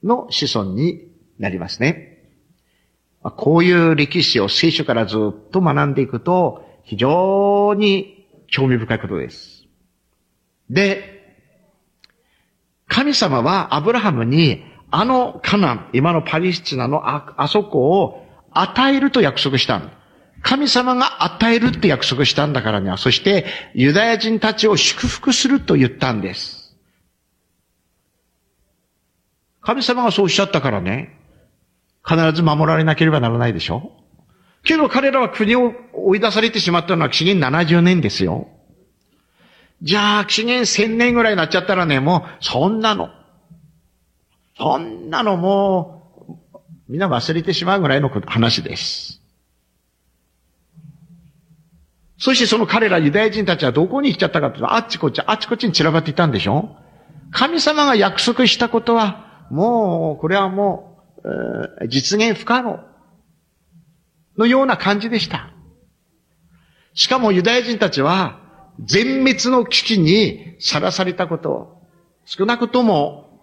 の子孫になりますね。こういう歴史を聖書からずっと学んでいくと、非常に興味深いことです。で、神様はアブラハムに、カナン、今のパレスチナのあそこを与えると約束したんだ。神様が与えるって約束したんだからには、そしてユダヤ人たちを祝福すると言ったんです。神様がそうおっしゃったからね、必ず守られなければならないでしょ。けど彼らは国を追い出されてしまったのは紀元70年ですよ。じゃあ紀元1000年ぐらいになっちゃったらね、もうそんなのもうみんな忘れてしまうぐらいの話です。そしてその彼らユダヤ人たちはどこに行っちゃったかというと、あっちこっちに散らばっていたんでしょ。神様が約束したことは、もう、これはもう、実現不可能のような感じでした。しかもユダヤ人たちは、全滅の危機にさらされたことを、少なくとも、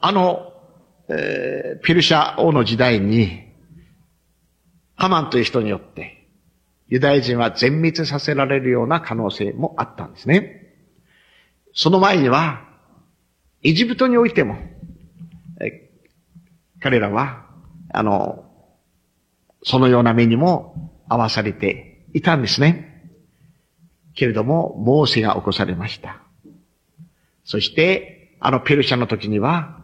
ペルシャ王の時代に、ハマンという人によって、ユダヤ人は全滅させられるような可能性もあったんですね。その前には、エジプトにおいても、彼らは、そのような目にも遭わされていたんですね。けれども、モーセが起こされました。そして、ペルシャの時には、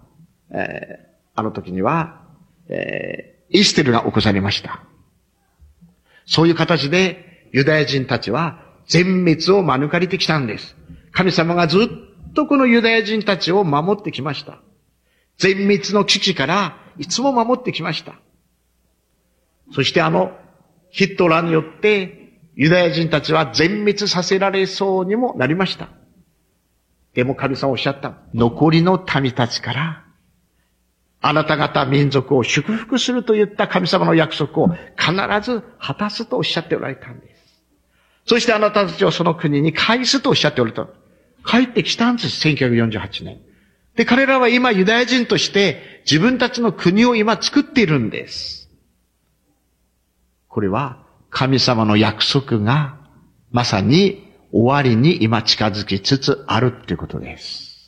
イステルが起こされました。そういう形でユダヤ人たちは全滅を免れてきたんです。神様がずっとこのユダヤ人たちを守ってきました。全滅の危機からいつも守ってきました。そしてヒットラーによってユダヤ人たちは全滅させられそうにもなりました。でも神様おっしゃった。残りの民たちからあなた方民族を祝福すると言った神様の約束を必ず果たすとおっしゃっておられたんです。そしてあなたたちをその国に返すとおっしゃっておられた。帰ってきたんです、1948年。で、彼らは今ユダヤ人として自分たちの国を今作っているんです。これは神様の約束がまさに終わりに今近づきつつあるということです。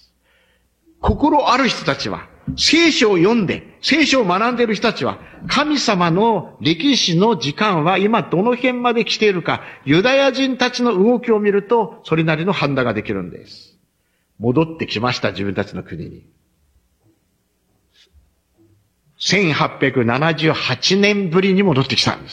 心ある人たちは、聖書を読んで、聖書を学んでいる人たちは、神様の歴史の時間は今どの辺まで来ているか、ユダヤ人たちの動きを見ると、それなりの判断ができるんです。戻ってきました、自分たちの国に。1878年ぶりに戻ってきたんです。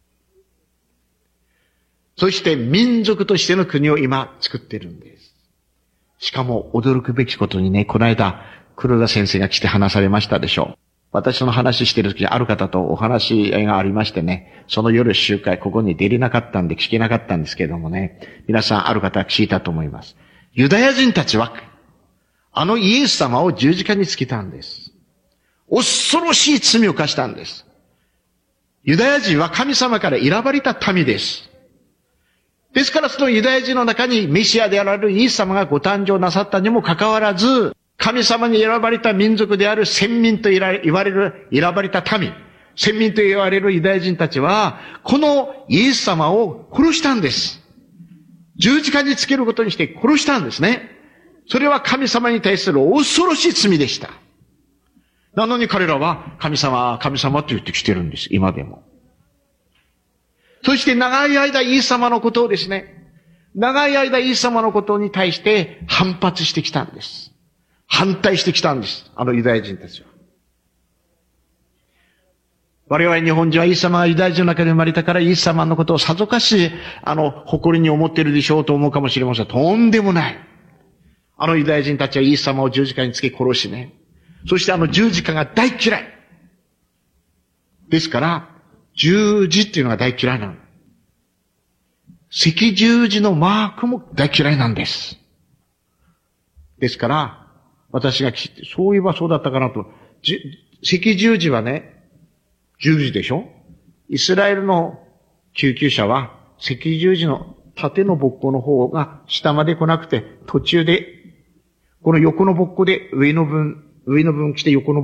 そして民族としての国を今作っているんです。しかも驚くべきことにね、この間、黒田先生が来て話されましたでしょう。私の話している時にある方とお話がありましてね、その夜集会、ここに出れなかったんで聞けなかったんですけれどもね、皆さんある方は聞いたと思います。ユダヤ人たちは、イエス様を十字架につけたんです。恐ろしい罪を犯したんです。ユダヤ人は神様から選ばれた民です。ですからそのユダヤ人の中にメシアであられるイエス様がご誕生なさったにもかかわらず、神様に選ばれた民族である先民と言われる選ばれた民、先民と言われるユダヤ人たちは、このイエス様を殺したんです。十字架につけることにして殺したんですね。それは神様に対する恐ろしい罪でした。なのに彼らは神様と言ってきてるんです、今でも。そして長い間イエス様のことをですね、長い間イエス様のことに対して反発してきたんです。反対してきたんです。ユダヤ人たちは。我々日本人はイエス様がユダヤ人の中で生まれたからイエス様のことをさぞかし、誇りに思っているでしょうと思うかもしれません。とんでもない。ユダヤ人たちはイエス様を十字架につけ殺しね。そして十字架が大嫌い。ですから、十字っていうのが大嫌いなの。赤十字のマークも大嫌いなんです。ですから、私が聞いて、そういえばそうだったかなと。赤十字はね、十字でしょ？イスラエルの救急車は赤十字の縦のボッコの方が下まで来なくて、途中で、この横のボッコで上の分来て横の